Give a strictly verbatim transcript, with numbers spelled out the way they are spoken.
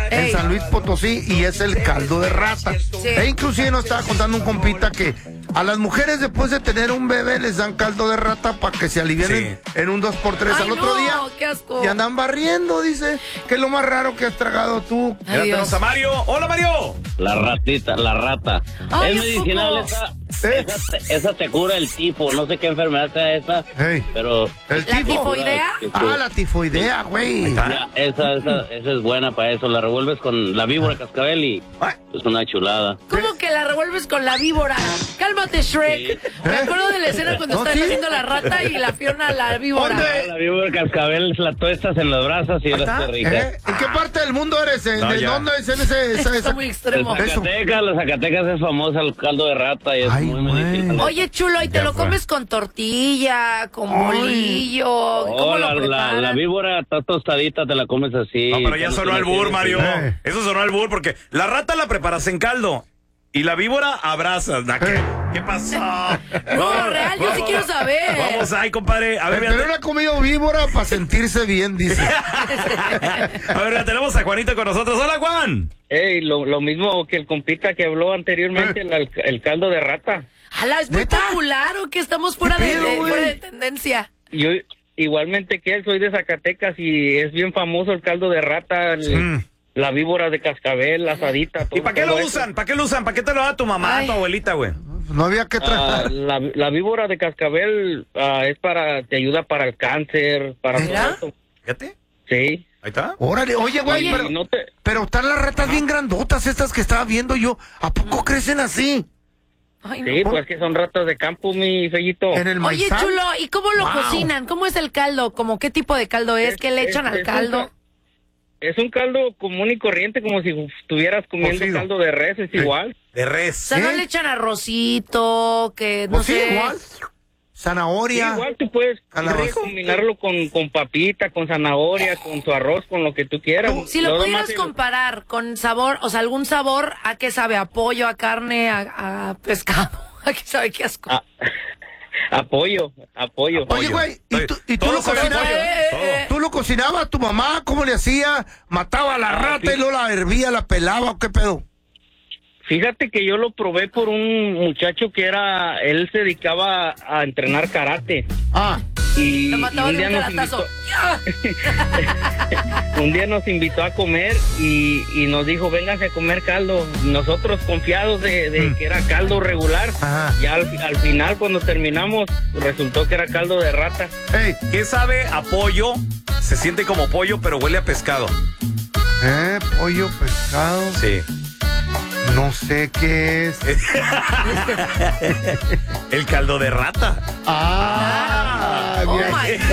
Ey. en San Luis Potosí y es el caldo de rata. Sí. E inclusive nos estaba contando un compita que a las mujeres después de tener un bebé les dan caldo de rata para que se alivienen Sí. en un dos por tres Ay, al otro no, día. qué asco. Y andan barriendo, dice. ¿Qué es lo más raro que has tragado tú? Ay, Ya Dios. tenemos a Mario. ¡Hola, Mario! La ratita, la rata. Ay, es ¿a medicinal poco? esa, ¿Eh? esa, te- esa te cura el tifo, no sé qué enfermedad sea esa, Hey, pero ¿el ¿La tifo? tifoidea? Ah, la tifoidea, güey. ya, esa, esa, esa es buena para eso, la revuelves con la víbora cascabel y es una chulada. ¿Cómo que la revuelves con la víbora? Cálmate, Shrek. Me acuerdo de la escena cuando ¿No, están sí? haciendo la rata y la Fiona la víbora. ¿Dónde? La víbora cascabel la tuestas en las brasas y Ahí eres está. rica. ¿Eh? ¿En qué parte del mundo eres? ¿En No, de ya. dónde es en ese, esa, Está esa? muy En extremo. Eso. Zacatecas, los Zacatecas es famosa el caldo de rata y es Ay, muy güey. medicinal. Oye, chulo, ¿y te Ya lo fue. comes con tortilla, con Ay. bolillo? ¿Cómo Oh, lo la, la, preparan? la víbora está tostadita, te la comes así. No, pero ya Cuando sonó te al la bur, quieres- Mario. Eh. Eso sonó al bur porque la rata la preparas en caldo y la víbora abrazas. ¿Na ¿Qué, ¿Qué pasó? No, real, yo sí quiero saber. Vamos ahí, compadre. A ver, Pero mira, él ha comido víbora para sentirse bien, dice. a ver, ya tenemos a Juanito con nosotros. Hola, Juan. Ey, lo, lo mismo que el compita que habló anteriormente, el, el caldo de rata. Ala, ¿es muy ¿Neta? popular o que estamos fuera, ¿Qué de, pedo, de- güey? fuera de tendencia? Yo, igualmente que él, soy de Zacatecas y es bien famoso el caldo de rata, el- Mm. la víbora de cascabel, la asadita. ¿Y todo- para qué todo lo eso. usan? ¿Para qué lo usan? ¿Para qué te lo da tu mamá, Ay. tu abuelita, güey? No había que Ah, tratar. la, la víbora de cascabel ah, es para, te ayuda para el cáncer, para ¿Mira? todo eso. Fíjate. Sí. Ahí está. Órale, oye, güey, Oye. pero, Y no te- pero están las ratas bien grandotas estas que estaba viendo yo. ¿A poco crecen así? Ay, no. Sí, pues que son ratas de campo, mi fellito. En el Oye, maizal. chulo, ¿y cómo lo Wow. cocinan? ¿Cómo es el caldo? ¿Cómo qué tipo de caldo es? Es- ¿Qué le echan es- al es un caldo? ca- Es un caldo común y corriente, como si estuvieras comiendo Cocido. caldo de res, es igual. De O res. sea, no ¿Eh? le echan arrocito, que no Pues sí, sé. igual. Sí, Zanahoria. igual tú puedes Calabaza. combinarlo con, con papita, con zanahoria, con tu arroz, con lo que tú quieras. Si lo Lo pudieras demás- comparar con sabor, o sea, algún sabor, ¿a qué sabe? ¿A pollo, a carne, a, a pescado? ¿A qué sabe? ¿Qué asco? Ah, apoyo, apoyo. Oye, güey, ¿y tú, y tú Todo lo sabe a cocinabas? pollo, Eh, todo. eh, ¿Tú lo cocinabas? ¿Tu mamá cómo le hacía? ¿Mataba a la Ah, rata sí. y luego la hervía, la pelaba o qué pedo? Fíjate que yo lo probé por un muchacho que era, él se dedicaba a entrenar karate. Ah, Y, Lo y mataba un de día un nos caratazo. invitó, un día nos invitó a comer y, y nos dijo, vénganse a comer caldo. Nosotros confiados de, de Mm. que era caldo regular. Ajá. Ya al, al final, cuando terminamos, resultó que era caldo de rata. hey, ¿Qué sabe a pollo? Se siente como pollo, pero huele a pescado. eh, pollo, pescado, Sí. no sé qué es. El caldo de rata. Ah, Oh mira. my